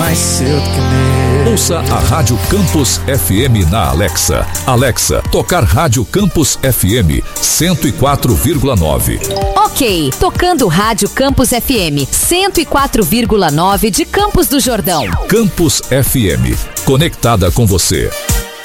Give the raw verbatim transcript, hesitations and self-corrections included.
mais cedo que nele. Ouça a Rádio Campus F M na Alexa. Alexa, tocar Rádio Campus F M cento e quatro vírgula nove. Ok, tocando Rádio Campus F M cento e quatro vírgula nove de Campos do Jordão. Campus F M, conectada com você.